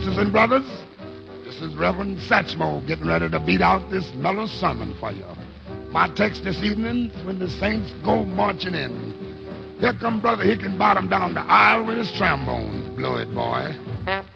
Sisters and brothers, this is Reverend Satchmo getting ready to beat out this mellow sermon for you. My text this evening, when the saints go marching in. Here come Brother Hickenbottom down the aisle with his trombone. Blow it, boy.